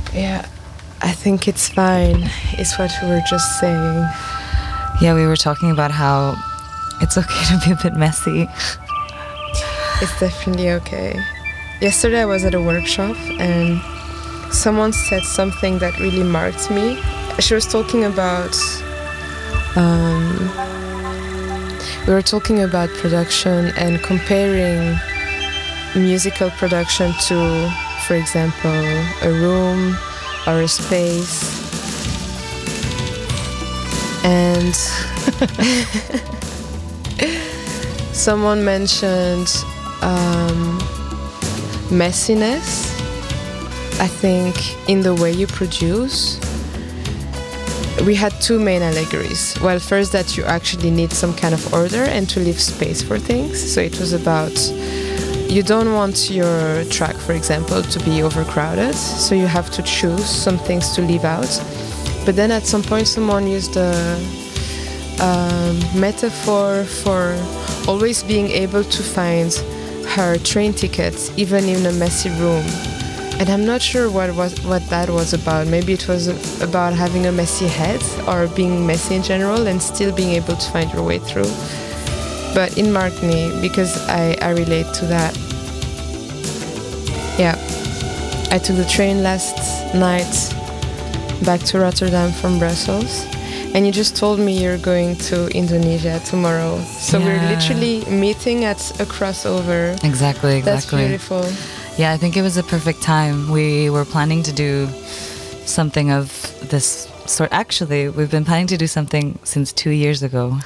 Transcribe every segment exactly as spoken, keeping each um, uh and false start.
Yeah, I think it's fine. It's what we were just saying. Yeah, we were talking about how it's okay to be a bit messy. It's definitely okay. Yesterday I was at a workshop and someone said something that really marked me. She was talking about um, we were talking about production and comparing musical production to, for example, a room or a space. And someone mentioned um, messiness, I think, in the way you produce. We had two main allegories. Well, first that you actually need some kind of order and to leave space for things. So it was about, you don't want your track, for example, to be overcrowded. So you have to choose some things to leave out. But then at some point someone used a um, metaphor for always being able to find her train tickets even in a messy room. And I'm not sure what was what that was about. Maybe it was about having a messy head or being messy in general and still being able to find your way through. But it marked me because I, I relate to that. Yeah. I took the train last night back to Rotterdam from Brussels. And you just told me you're going to Indonesia tomorrow. So yeah. We're literally meeting at a crossover. Exactly, exactly. That's beautiful. Yeah, I think it was a perfect time. We were planning to do something of this sort. Actually, we've been planning to do something since two years ago.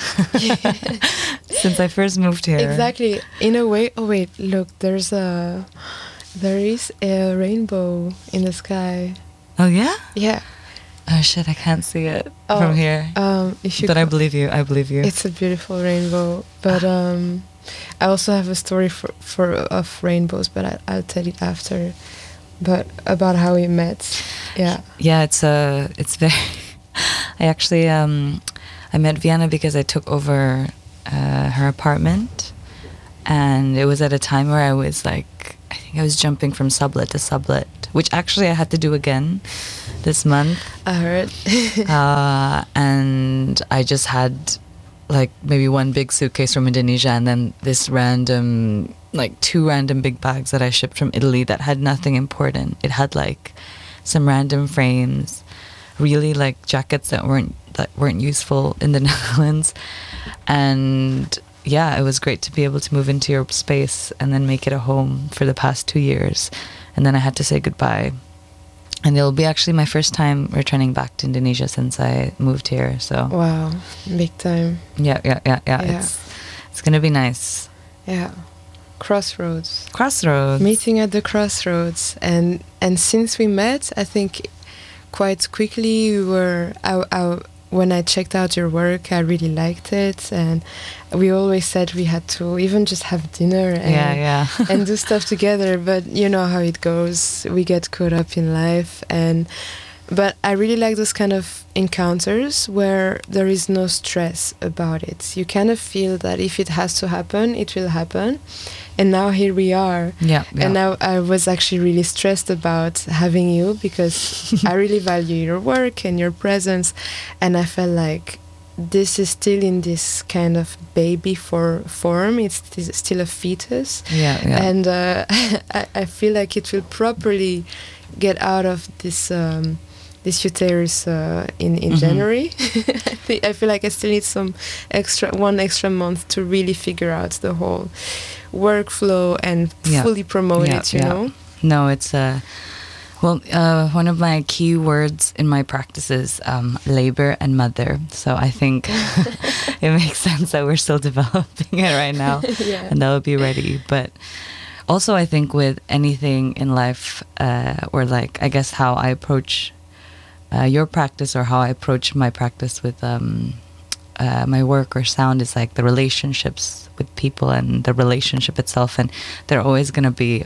Since I first moved here. Exactly. In a way, oh wait, look, there's a, there is a rainbow in the sky. Oh yeah? Yeah. Oh shit, I can't see it oh, from here. Um, if you but I believe you, I believe you. It's a beautiful rainbow. But um, I also have a story for, for of rainbows, but I, I'll tell it after. But about how we met. Yeah. Yeah, it's uh, it's very... I actually, um, I met Vienna because I took over uh, her apartment. And it was at a time where I was like, I think I was jumping from sublet to sublet, which actually I had to do again this month. I heard. uh, and I just had like maybe one big suitcase from Indonesia and then this random, like two random big bags that I shipped from Italy that had nothing important. It had like some random frames, really like jackets that weren't that weren't useful in the Netherlands. And yeah, it was great to be able to move into your space and then make it a home for the past two years. And then I had to say goodbye. And it'll be actually my first time returning back to Indonesia since I moved here. So wow, big time. Yeah, yeah, yeah, yeah. yeah. It's it's gonna be nice. Yeah, crossroads. Crossroads. Meeting at the crossroads, and and since we met, I think quite quickly we were. I, I, when I checked out your work, I really liked it, and we always said we had to even just have dinner and yeah, yeah. and do stuff together. But you know how it goes; we get caught up in life, and but I really like those kind of encounters where there is no stress about it. You kind of feel that if it has to happen, it will happen. And now here we are. Yeah, yeah. And now I was actually really stressed about having you because I really value your work and your presence. And I felt like this is still in this kind of baby for form. It's st- still a fetus. Yeah, yeah. And uh, I, I feel like it will properly get out of this um, this uterus uh, in, in mm-hmm. January. I, think, I feel like I still need some extra, one extra month to really figure out the whole workflow and yeah. fully promote yeah, it, you yeah. know? No, it's uh, well, uh, one of my key words in my practice is um, labor and mother. So I think it makes sense that we're still developing it right now yeah. and that will be ready. But also I think with anything in life uh, or like, I guess how I approach uh, your practice or how I approach my practice with um, uh, my work or sound is like the relationships with people and the relationship itself, and they're always going to be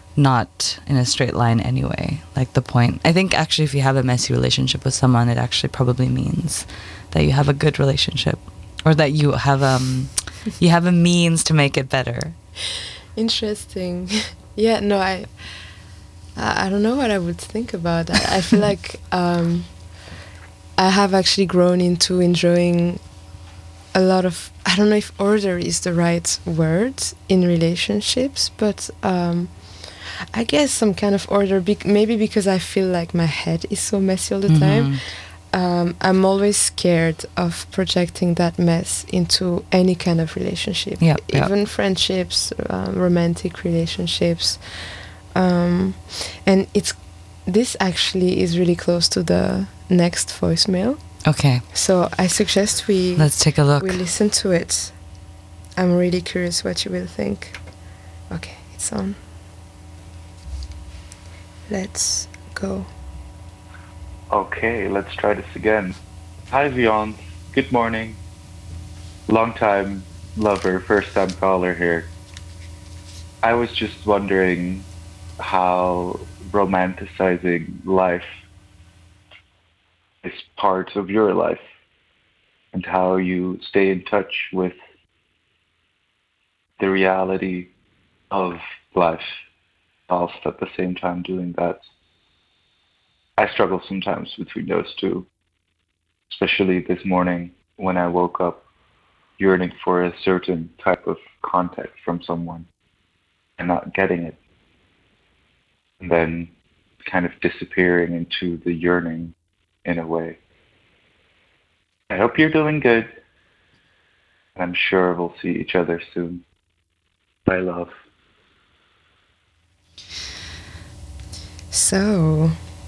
not in a straight line anyway. Like the point, I think actually if you have a messy relationship with someone, it actually probably means that you have a good relationship or that you have um you have a means to make it better. Interesting. Yeah, no, I I, I don't know what I would think about that. I feel like um, I have actually grown into enjoying a lot of, I don't know if order is the right word in relationships, but um, I guess some kind of order, bec- maybe because I feel like my head is so messy all the Mm-hmm. time. Um, I'm always scared of projecting that mess into any kind of relationship, Yep, yep. even friendships, um, romantic relationships. Um, and it's this actually is really close to the next voicemail. Okay, So I suggest we let's take a look. we listen to it. I'm really curious what you will think. Okay, it's on. Let's go. Okay, let's try this again. Hi, Vion. Good morning. Long time lover, first time caller here. I was just wondering how romanticizing life is part of your life and how you stay in touch with the reality of life whilst at the same time doing that. I struggle sometimes between those two, especially this morning when I woke up yearning for a certain type of contact from someone and not getting it, and then kind of disappearing into the yearning in a way. I hope you're doing good. I'm sure we'll see each other soon. Bye, love. So,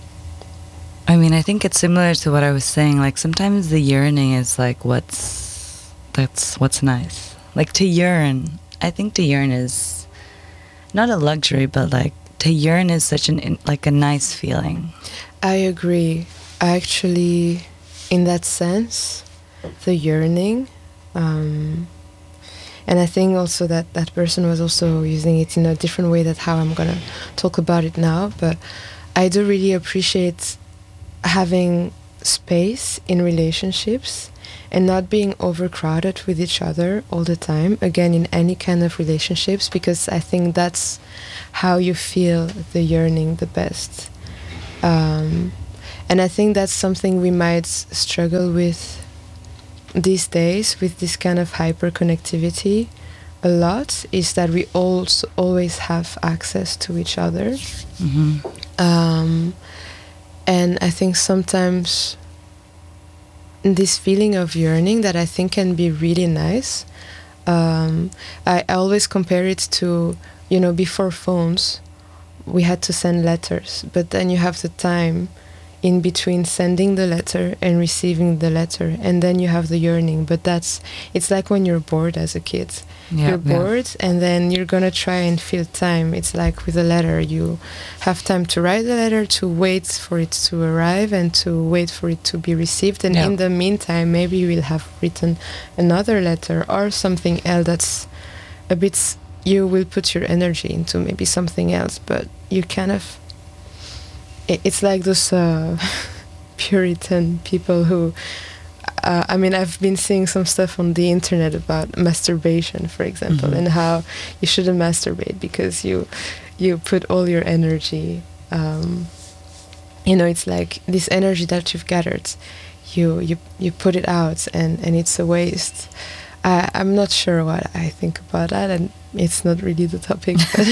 I mean, I think it's similar to what I was saying. Like sometimes the yearning is like what's that's what's nice. Like to yearn. I think to yearn is not a luxury, but like to yearn is such an like a nice feeling. I agree. Actually, in that sense, the yearning, um, and I think also that that person was also using it in a different way than how I'm gonna talk about it now. But I do really appreciate having space in relationships and not being overcrowded with each other all the time, again in any kind of relationships, because I think that's how you feel the yearning the best. Um, and I think that's something we might struggle with these days with this kind of hyperconnectivity a lot, is that we also always have access to each other. Mm-hmm. Um, and I think sometimes this feeling of yearning that I think can be really nice. Um, I, I always compare it to, you know, before phones, we had to send letters, but then you have the time in between sending the letter and receiving the letter, and then you have the yearning. But that's, it's like when you're bored as a kid. Yeah, you're yeah. bored and then you're gonna try and fill time. It's like with a letter, you have time to write the letter, to wait for it to arrive, and to wait for it to be received. And Yeah. in the meantime, maybe you will have written another letter or something else that's a bit s- you will put your energy into maybe something else, but you kind of, i- it's like those uh, Puritan people who uh, I mean, I've been seeing some stuff on the internet about masturbation, for example, Mhm. and how you shouldn't masturbate because you you put all your energy. Um, you know, it's like this energy that you've gathered, you you you put it out, and and it's a waste. I, I'm not sure what I think about that, and it's not really the topic, but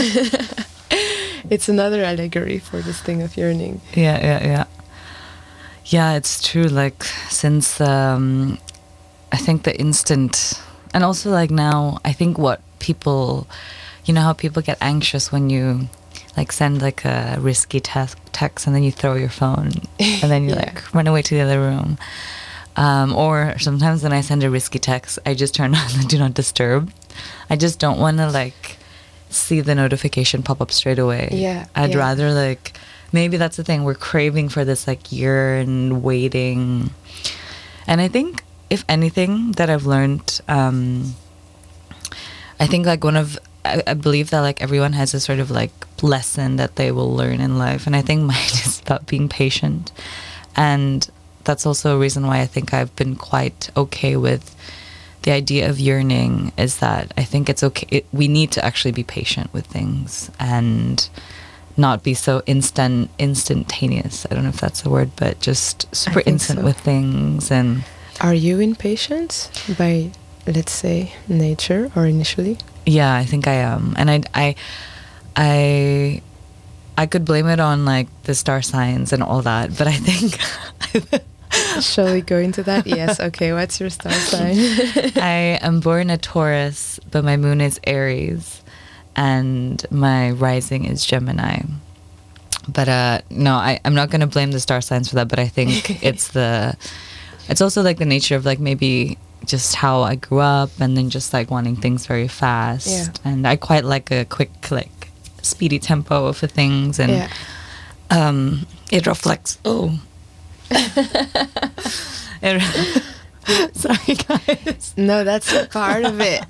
it's another allegory for this thing of yearning. Yeah, yeah, yeah. Yeah, it's true. Like, since um, I think the instant, and also like now, I think what people, you know, how people get anxious when you like send like a risky te- text and then you throw your phone and then you Yeah. like run away to the other room. Um, or sometimes when I send a risky text, I just turn on the do not disturb. I just don't want to like see the notification pop up straight away. Yeah, I'd yeah. rather like, maybe that's the thing, we're craving for this like yearn waiting. And I think if anything that I've learned, um, I think like one of, I, I believe that like everyone has a sort of like lesson that they will learn in life. And I think mine is about being patient. And that's also a reason why I think I've been quite okay with the idea of yearning, is that I think it's okay. It, we need to actually be patient with things and not be so instant instantaneous. I don't know if that's a word, but just super instant so. with things. And are you impatient by, let's say, nature or initially? Yeah, I think I am. And I I I I could blame it on like the star signs and all that, but I think shall we go into that? Yes. Okay. What's your star sign? I am born a Taurus, but my moon is Aries, and my rising is Gemini. But uh, no, I, I'm not going to blame the star signs for that. But I think it's the, it's also like the nature of like maybe just how I grew up, and then just like wanting things very fast. Yeah. And I quite like a quick click, speedy tempo for things, and yeah. um, it reflects. Oh. it, sorry, guys. No, that's part of it.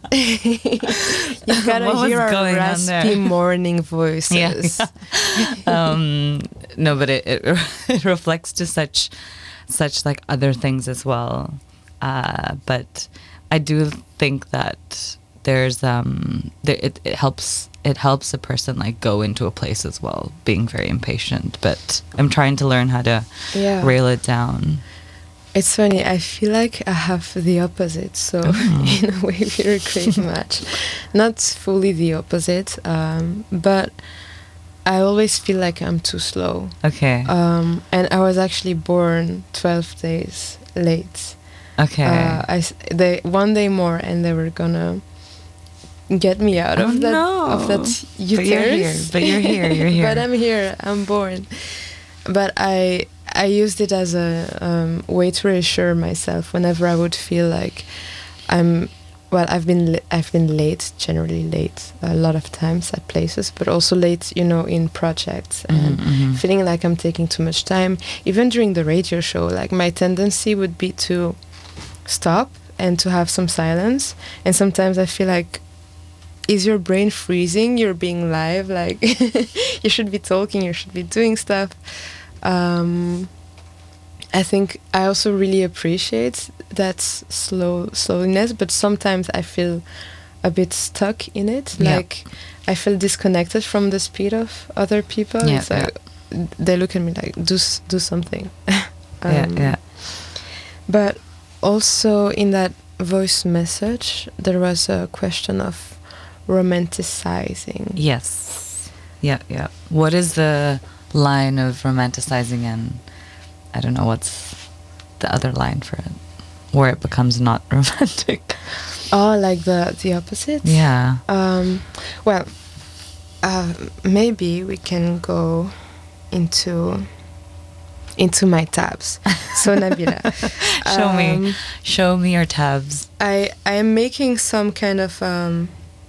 You gotta what hear our raspy morning voices. Yeah, yeah. um, no, but it, it it reflects to such such like other things as well. Uh, but I do think that there's um, there, it it helps it helps a person like go into a place as well, being very impatient. But I'm trying to learn how to yeah. rail it down. It's funny, I feel like I have the opposite, so oh. in a way we're a great match. Not fully the opposite, um, but I always feel like I'm too slow. Okay. Um, and I was actually born twelve days late. Okay. Uh, I, they, one day more and they were gonna get me out oh of that no. of that uterus. But you're here. But you're here. You're here. But I'm here. I'm born. But I I used it as a um, way to reassure myself whenever I would feel like I'm. Well, I've been li- I've been late, generally late a lot of times at places, but also late, you know, in projects and mm-hmm. feeling like I'm taking too much time. Even during the radio show, like my tendency would be to stop and to have some silence. And sometimes I feel like, is your brain freezing? You're being live, like you should be talking, you should be doing stuff. Um, I think I also really appreciate that slow slowiness, but sometimes I feel a bit stuck in it. Yeah. Like I feel disconnected from the speed of other people. Yeah, it's like yeah. they look at me like do do something. um, yeah, yeah. But also in that voice message, there was a question of romanticizing. Yes. Yeah, yeah. What is the line of romanticizing, and I don't know what's the other line for it, where it becomes not romantic? Oh, like the the opposite? Yeah. Um, well, uh, maybe we can go into into my tabs. So Nabila, show um, me, show me your tabs. I I am making some kind of um.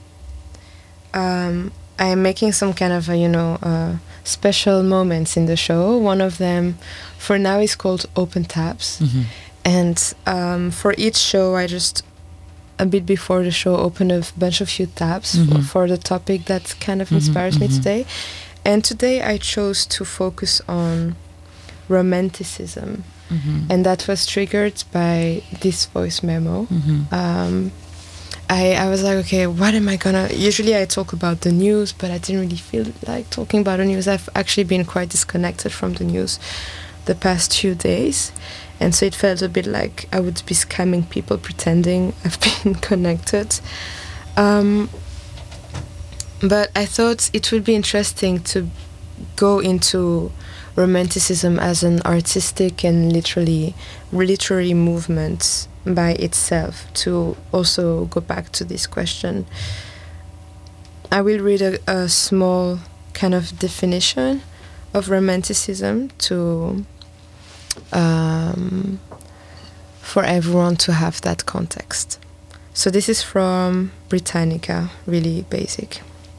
Um, I am making some kind of a, you know uh, special moments in the show. One of them, for now, is called Open Tabs, mm-hmm. and um, for each show, I just a bit before the show open a bunch of few tabs mm-hmm. for, for the topic that kind of mm-hmm, inspires mm-hmm. me today. And today I chose to focus on romanticism, mm-hmm. and that was triggered by this voice memo. Mm-hmm. Um, I, I was like, okay, what am I gonna... Usually I talk about the news, but I didn't really feel like talking about the news. I've actually been quite disconnected from the news the past few days. And so it felt a bit like I would be scamming people pretending I've been connected. Um, but I thought it would be interesting to go into romanticism as an artistic and literally literary movement by itself, to also go back to this question. I will read a, a small kind of definition of romanticism to um, for everyone to have that context. So this is from Britannica, really basic.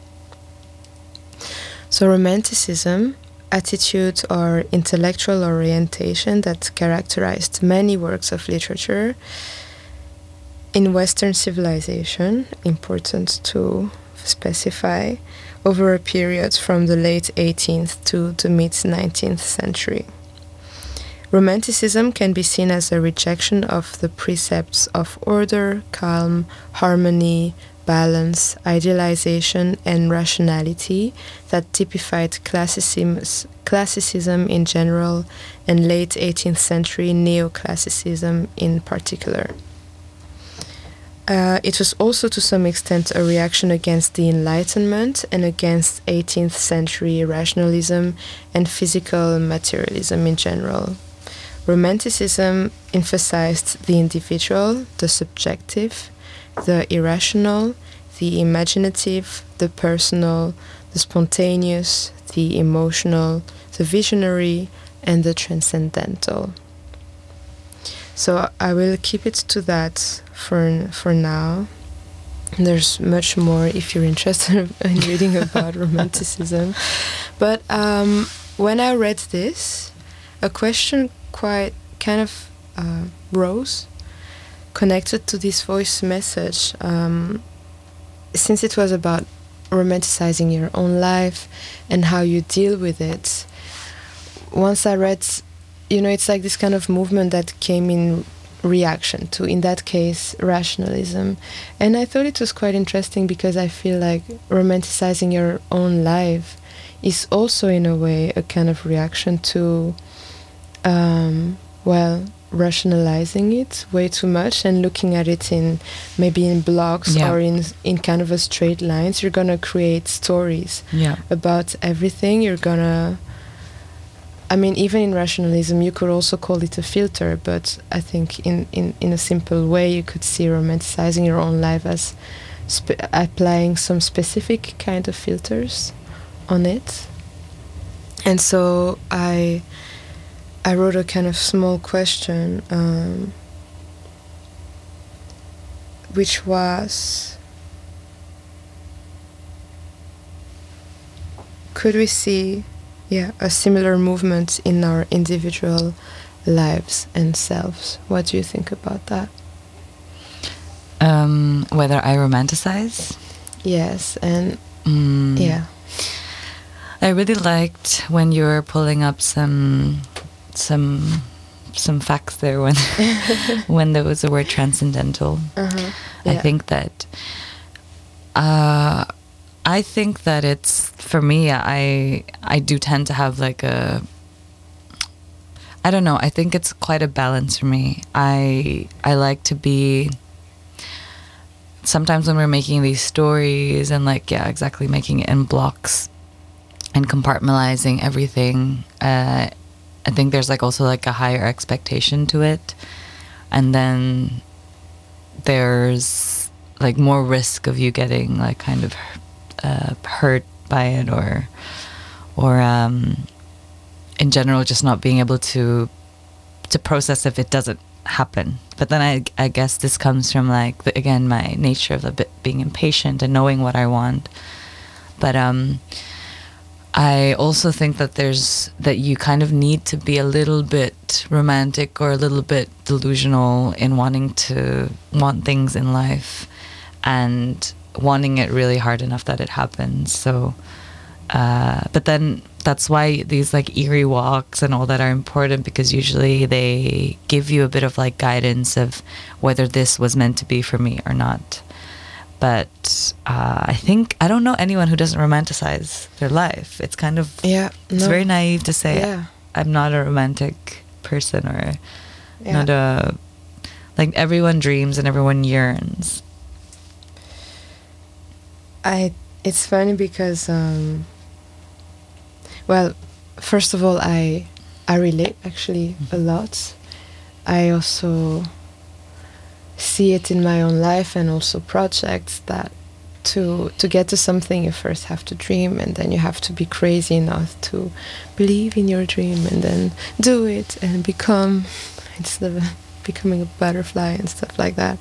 So romanticism, attitude or intellectual orientation that characterized many works of literature in Western civilization, important to specify, over a period from the late eighteenth to the mid-nineteenth century. Romanticism can be seen as a rejection of the precepts of order, calm, harmony, balance, idealization, and rationality that typified classicism, classicism in general and late eighteenth century neoclassicism in particular. Uh, it was also to some extent a reaction against the Enlightenment and against eighteenth century rationalism and physical materialism in general. Romanticism emphasized the individual, the subjective, the irrational, the imaginative, the personal, the spontaneous, the emotional, the visionary, and the transcendental. So I will keep it to that for for now. There's much more if you're interested in reading about Romanticism. But um, when I read this, a question quite kind of uh, rose connected to this voice message. Um, since it was about romanticizing your own life and how you deal with it, once I read, you know, it's like this kind of movement that came in reaction to, in that case, rationalism. And I thought it was quite interesting because I feel like romanticizing your own life is also in a way a kind of reaction to, um, well, rationalizing it way too much and looking at it in maybe in blocks yeah. or in in kind of a straight lines. You're gonna create stories yeah. about everything. You're gonna, I mean, even in rationalism, you could also call it a filter, but I think in, in, in a simple way, you could see romanticizing your own life as spe- applying some specific kind of filters on it. And so I I wrote a kind of small question, um, which was, could we see Yeah, a similar movement in our individual lives and selves? What do you think about that? Um, whether I romanticize? Yes, and mm. yeah. I really liked when you were pulling up some some some facts there when when there was the word transcendental. Uh-huh. Yeah. I think that uh, I think that it's, for me, I I do tend to have like a, I don't know, I think it's quite a balance for me. I I like to be, sometimes when we're making these stories and like, yeah, exactly, making it in blocks and compartmentalizing everything, uh, I think there's like also like a higher expectation to it. And then there's like more risk of you getting like kind of uh, hurt by it, or or um, in general just not being able to to process if it doesn't happen. But then I, I guess this comes from like, the, again, my nature of a bit being impatient and knowing what I want. But um, I also think that there's, that you kind of need to be a little bit romantic or a little bit delusional in wanting to want things in life and wanting it really hard enough that it happens. So, uh, but then that's why these like eerie walks and all that are important, because usually they give you a bit of like guidance of whether this was meant to be for me or not. But uh, I think, I don't know anyone who doesn't romanticize their life. It's kind of, yeah, it's no. very naive to say, yeah. I'm not a romantic person, or yeah. not a, like everyone dreams and everyone yearns. I, it's funny because, um, well, first of all, I I relate actually a lot. I also see it in my own life and also projects that to to get to something you first have to dream, and then you have to be crazy enough to believe in your dream and then do it and become, instead of becoming a butterfly and stuff like that.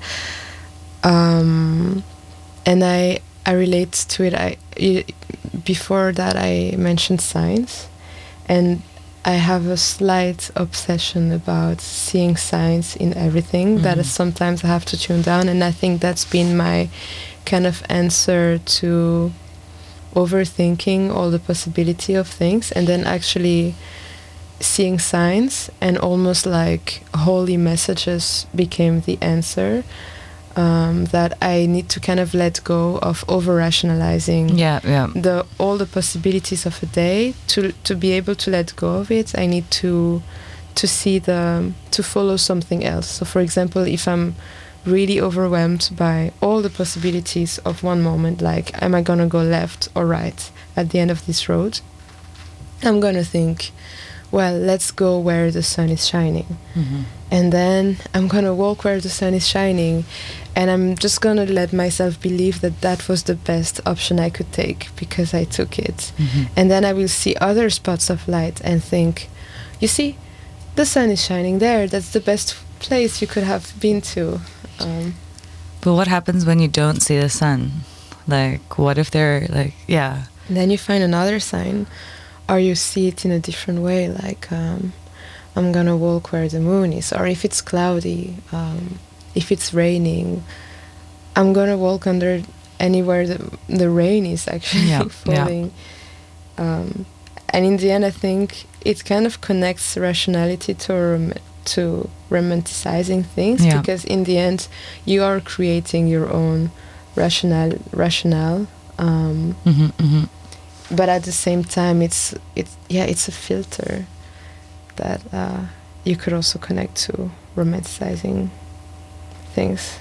Um, and I I relate to it. I you, before that I mentioned science, and I have a slight obsession about seeing signs in everything. Mm-hmm. That is, sometimes I have to tune down, and I think that's been my kind of answer to overthinking all the possibility of things, and then actually seeing signs and almost like holy messages became the answer. um, that I need to kind of let go of over rationalizing Yeah, yeah. the all the possibilities of a day. To to be able to let go of it, I need to to see the to follow something else. So for example, if I'm really overwhelmed by all the possibilities of one moment, like am I gonna go left or right at the end of this road, I'm gonna think, well, let's go where the sun is shining. Mm-hmm. And then I'm gonna walk where the sun is shining, and I'm just gonna let myself believe that that was the best option I could take because I took it. Mm-hmm. And then I will see other spots of light and think, you see, the sun is shining there, that's the best place you could have been to. Um, But what happens when you don't see the sun? Like, what if they're like, yeah. and then you find another sign, or you see it in a different way, like um, I'm gonna walk where the moon is, or if it's cloudy, um, if it's raining, I'm gonna walk under anywhere the, the rain is actually Yeah, falling. Yeah. Um, and in the end, I think it kind of connects rationality to rom- to romanticizing things, Yeah. because in the end, you are creating your own rationale. Rationale. Um, Mm-hmm, mm-hmm. but at the same time, it's it's yeah, it's a filter that uh, you could also connect to romanticizing things.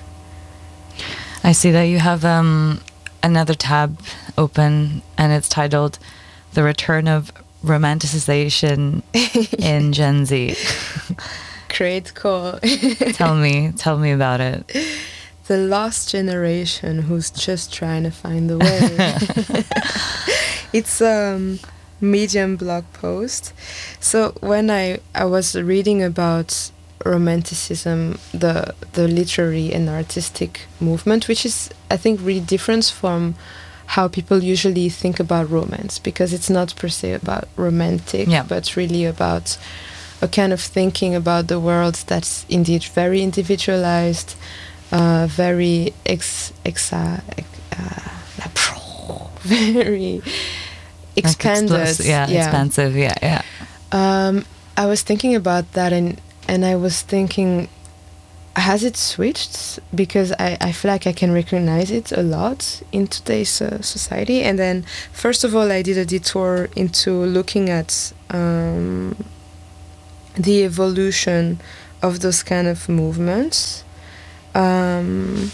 I see that you have um, another tab open, and it's titled "The Return of Romanticization in Gen Z." Great call. Tell me, tell me about it. The lost generation who's just trying to find the way. It's a um, Medium blog post. So when I, I was reading about romanticism, the the literary and artistic movement, which is, I think, really different from how people usually think about romance, because it's not per se about romantic, Yeah. but really about a kind of thinking about the world that's indeed very individualized, uh, very ex, exa, uh, very expanded. Like explos- yeah, yeah. expansive. Yeah, yeah. Um, I was thinking about that, and and I was thinking, has it switched? Because I, I feel like I can recognize it a lot in today's uh, society. And then, first of all, I did a detour into looking at um, the evolution of those kind of movements. Um,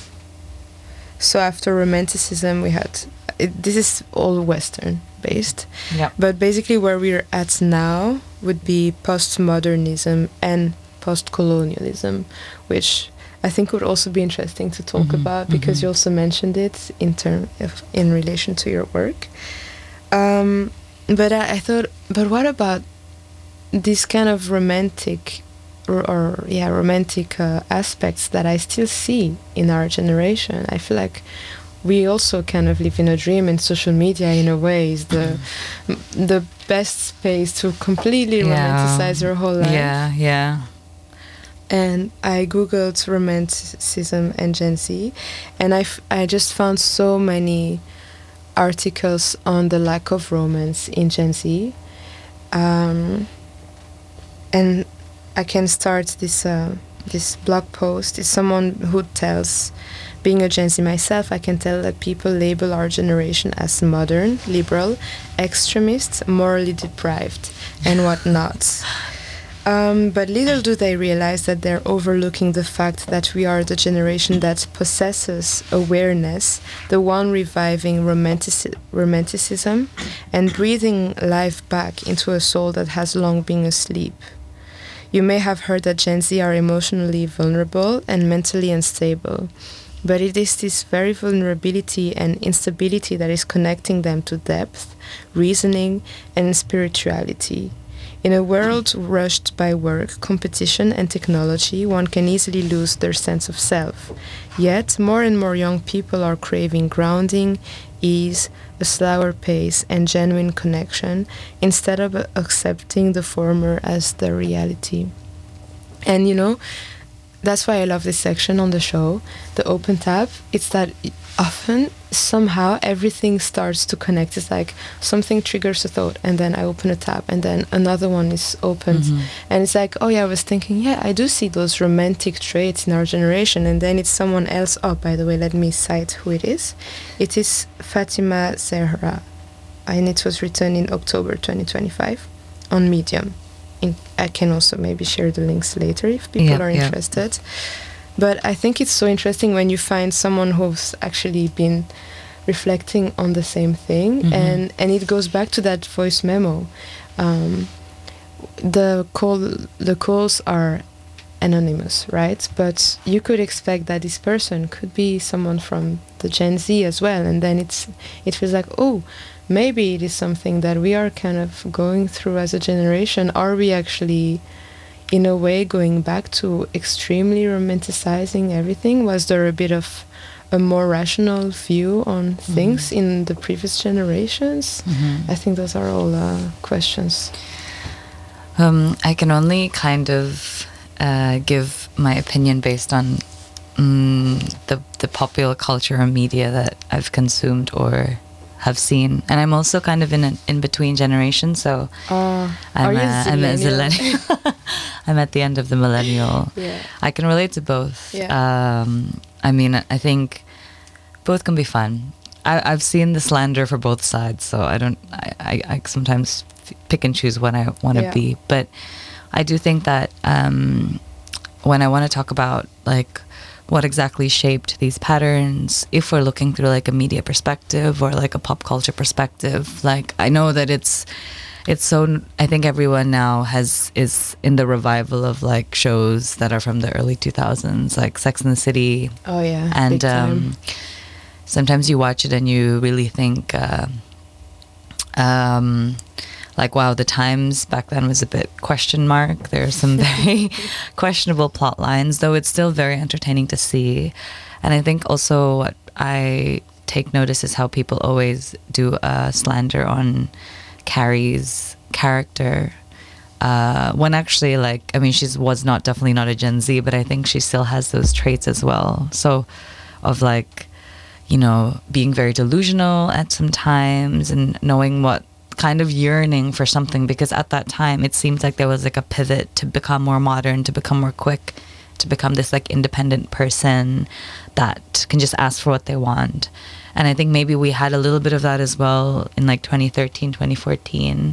so after Romanticism, we had, it, this is all Western based. Yeah. But basically where we're at now would be postmodernism and post-colonialism, which I think would also be interesting to talk Mm-hmm, about, because mm-hmm. you also mentioned it in term of, in relation to your work. Um, but I, I thought, but what about this kind of romantic or, or yeah, romantic uh, aspects that I still see in our generation? I feel like we also kind of live in a dream, and social media in a way is the the best space to completely Yeah. romanticize your whole life. Yeah, yeah. And I googled romanticism and Gen Z, and I, f- I just found so many articles on the lack of romance in Gen Z. Um, and I can start this uh, this blog post. It's someone who tells, being a Gen Z myself, I can tell that people label our generation as modern, liberal, extremist, morally deprived, and whatnot. Um, but little do they realize that they're overlooking the fact that we are the generation that possesses awareness, the one reviving romantici- romanticism and breathing life back into a soul that has long been asleep. You may have heard that Gen Z are emotionally vulnerable and mentally unstable, but it is this very vulnerability and instability that is connecting them to depth, reasoning, and spirituality. In a world rushed by work, competition, and technology, one can easily lose their sense of self. Yet, more and more young people are craving grounding, ease, a slower pace, and genuine connection, instead of accepting the former as their reality. And, you know, that's why I love this section on the show, the open tab. It's that often somehow everything starts to connect. It's like something triggers a thought, and then I open a tab, and then another one is opened, mm-hmm. and it's like, oh yeah, I was thinking, yeah, I do see those romantic traits in our generation, and then it's someone else. Oh, by the way, let me cite who it is. It is Fatima Zehra, and it was written in October twenty twenty-five on Medium. In, I can also maybe share the links later if people yeah, are interested. Yeah. But I think it's so interesting when you find someone who's actually been reflecting on the same thing, mm-hmm. and, and it goes back to that voice memo. Um, the call, the calls are anonymous, right? But you could expect that this person could be someone from the Gen Z as well, and then it's it feels like, oh, maybe it is something that we are kind of going through as a generation. Are we actually, in a way, going back to extremely romanticizing everything? Was there a bit of a more rational view on things mm-hmm. in the previous generations? Mm-hmm. I think those are all uh, questions. Um, I can only kind of uh, give my opinion based on um, the the popular culture or media that I've consumed or have seen, and I'm also kind of in an in between generations. So uh, I'm, are you a, I'm a zillennial. I'm at the end of the millennial. Yeah. I can relate to both. Yeah. Um, I mean, I think both can be fun. I, I've seen the slander for both sides, so I don't. I, I, I sometimes pick and choose what I want to yeah. be, but I do think that um, when I want to talk about like what exactly shaped these patterns, if we're looking through like a media perspective or like a pop culture perspective, like I know that it's it's so I think everyone now has is in the revival of like shows that are from the early two thousands, like Sex and the City. Oh yeah, and big time. Um, sometimes you watch it and you really think uh, um like, wow, the times back then was a bit question mark. There are some very questionable plot lines, though it's still very entertaining to see. And I think also what I take notice is how people always do uh, slander on Carrie's character. Uh, when actually, like, I mean, she was not definitely not a Gen Z, but I think she still has those traits as well. So of like, you know, being very delusional at some times and knowing what kind of yearning for something, because at that time it seemed like there was like a pivot to become more modern, to become more quick, to become this like independent person that can just ask for what they want. And I think maybe we had a little bit of that as well in like twenty thirteen, twenty fourteen,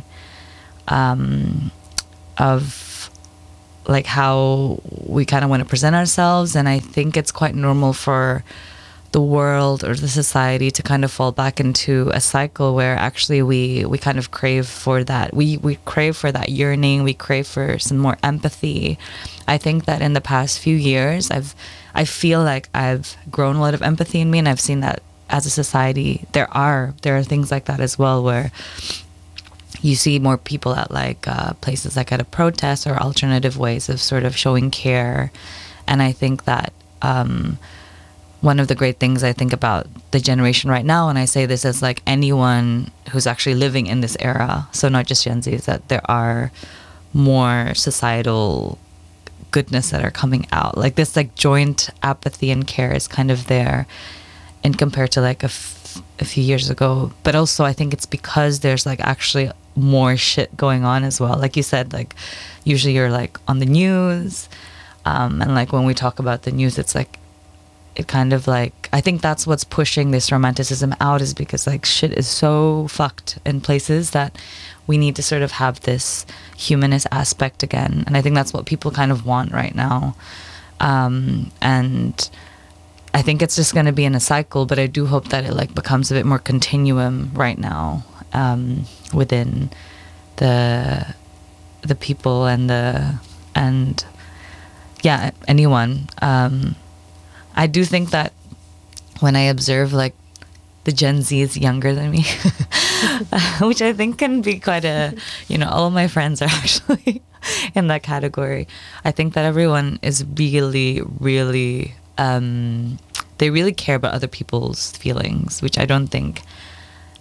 um, of like how we kind of want to present ourselves. And I think it's quite normal for the world or the society to kind of fall back into a cycle where actually we we kind of crave for that. We we crave for that yearning. We crave for some more empathy. I think that in the past few years, I've I feel like I've grown a lot of empathy in me, and I've seen that as a society there are there are things like that as well, where you see more people at like uh, places like at a protest or alternative ways of sort of showing care. And I think that um, one of the great things I think about the generation right now, and I say this as like anyone who's actually living in this era, so not just Gen Z, is that there are more societal goodness that are coming out. Like this like joint apathy and care is kind of there, and compared to like a, f- a few years ago. But also I think it's because there's like actually more shit going on as well. Like you said, like usually you're like on the news, um, and like when we talk about the news, it's like it kind of like, I think that's what's pushing this romanticism out, is because like shit is so fucked in places that we need to sort of have this humanist aspect again. And I think that's what people kind of want right now. Um, and I think it's just going to be in a cycle, but I do hope that it like becomes a bit more continuum right now, um, within the, the people and the, and yeah, anyone, um, I do think that when I observe like the Gen Z is younger than me, which I think can be quite a, you know, all of my friends are actually in that category. I think that everyone is really, really, um, they really care about other people's feelings, which I don't think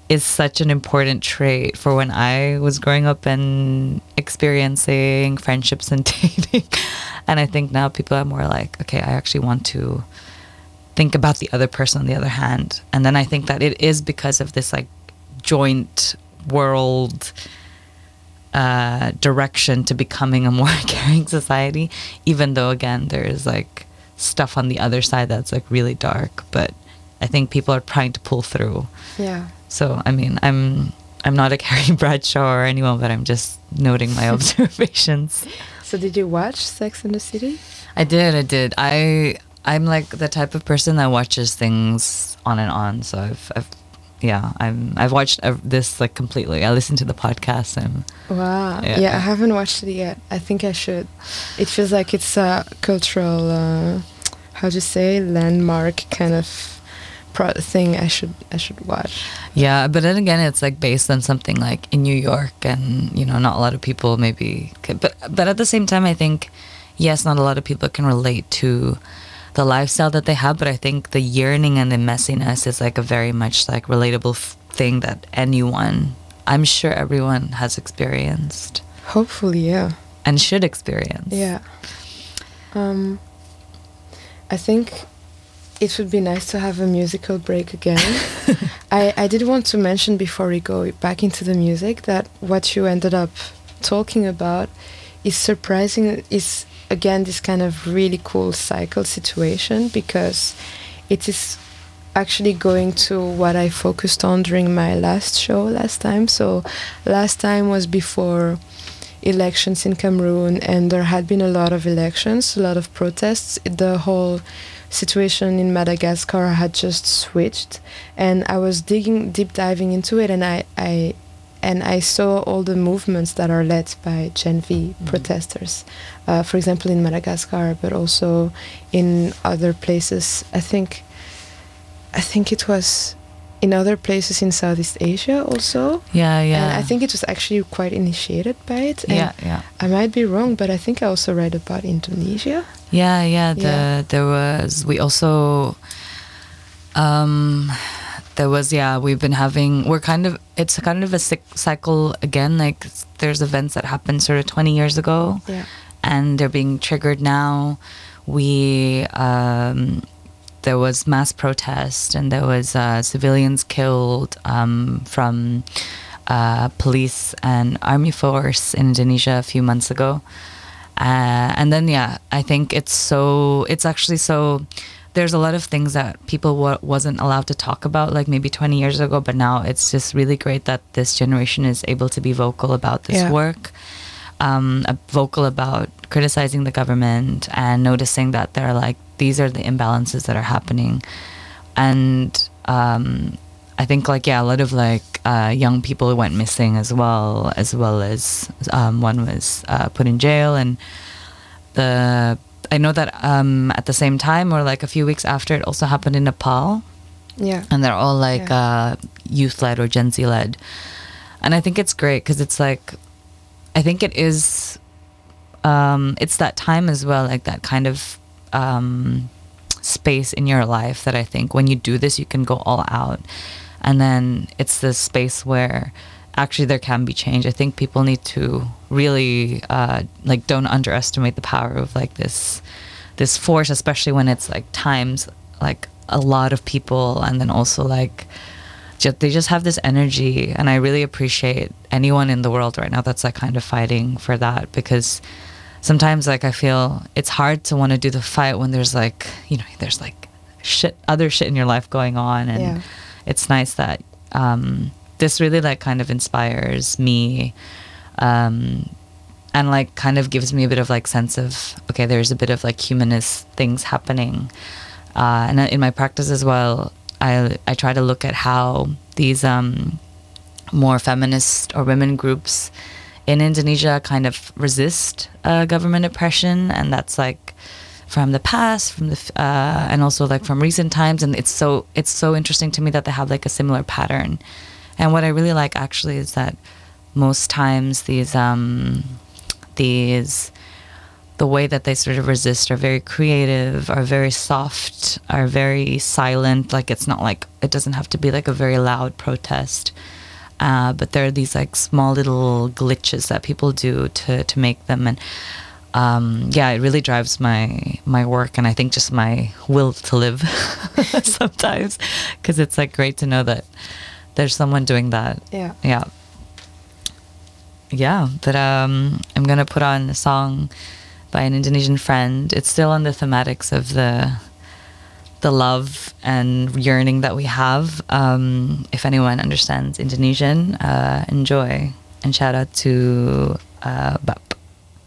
is such an important trait for when I was growing up and experiencing friendships and dating. And I think now people are more like, okay, I actually want to think about the other person on the other hand. And then I think that it is because of this like joint world uh, direction to becoming a more caring society, even though again, there's like stuff on the other side that's like really dark, but I think people are trying to pull through. Yeah. So, I mean, I'm I'm not a Carrie Bradshaw or anyone, but I'm just noting my observations. So did you watch Sex and the City? I did, I did. I, I'm like the type of person that watches things on and on. So I've, I've yeah, I'm, I've watched this like completely. I listened to the podcast and... Wow. Yeah, yeah I haven't watched it yet. I think I should. It feels like it's a cultural, uh, how to say, landmark kind of... Pro- thing I should I should watch. Yeah, but then again, it's like based on something like in New York, and you know, not a lot of people maybe. Could, but but at the same time, I think yes, not a lot of people can relate to the lifestyle that they have. But I think the yearning and the messiness is like a very much like relatable f- thing that anyone, I'm sure everyone has experienced. Hopefully, yeah. And should experience. Yeah. Um, I think. It would be nice to have a musical break again. I, I did want to mention before we go back into the music that what you ended up talking about is surprising. Is again this kind of really cool cycle situation, because it is actually going to what I focused on during my last show last time. So last time was before elections in Cameroon, and there had been a lot of elections, a lot of protests. The whole situation in Madagascar had just switched, and I was digging deep diving into it, and I, I and I saw all the movements that are led by Gen V mm-hmm. protesters, uh, for example in Madagascar, but also in other places. I think I think it was in other places in Southeast Asia also. Yeah, yeah. And I think it was actually quite initiated by it. And yeah, yeah. I might be wrong, but I think I also read about Indonesia. Yeah, yeah. The Yeah. there was we also um there was yeah we've been having we're kind of it's kind of a cyc- cycle again. Like there's events that happened sort of twenty years ago, Yeah. and they're being triggered now. We um there was mass protest, and there was uh, civilians killed um, from uh, police and army force in Indonesia a few months ago. Uh, and then, yeah, I think it's so, it's actually so, there's a lot of things that people wa- wasn't allowed to talk about like maybe twenty years ago, but now it's just really great that this generation is able to be vocal about this Yeah. work. Um, uh, vocal about criticizing the government and noticing that there are like these are the imbalances that are happening, and um, I think like yeah a lot of like uh, young people went missing as well as well as um, one was uh, put in jail, and the I know that um, at the same time or like a few weeks after it also happened in Nepal, Yeah. and they're all like Yeah. uh, youth led or Gen Z led, and I think it's great because it's like. I think it is, um, it's that time as well, like that kind of um, space in your life that I think when you do this, you can go all out. And then it's this space where actually there can be change. I think people need to really, uh, like, don't underestimate the power of, like, this, this force, especially when it's, like, times, like, a lot of people, and then also, like, Just, they just have this energy, and I really appreciate anyone in the world right now that's like kind of fighting for that, because sometimes like I feel it's hard to want to do the fight when there's like, you know, there's like shit, other shit in your life going on, and Yeah. it's nice that um, this really like kind of inspires me, um, and like kind of gives me a bit of like sense of okay, there's a bit of like humanist things happening, uh, and in my practice as well. I, I try to look at how these um, more feminist or women groups in Indonesia kind of resist uh, government oppression, and that's like from the past, from the uh, and also like from recent times, and it's so it's so interesting to me that they have like a similar pattern. And what I really like actually is that most times these um, these the way that they sort of resist are very creative, are very soft, are very silent. Like it's not like, it doesn't have to be like a very loud protest. Uh, but there are these like small little glitches that people do to, to make them. And um, yeah, it really drives my, my work, and I think just my will to live sometimes, because it's like great to know that there's someone doing that. Yeah. Yeah. Yeah. But um, I'm going to put on a song by an Indonesian friend. It's still on the thematics of the the love and yearning that we have. Um, if anyone understands Indonesian, uh, enjoy. And shout out to uh, Bap.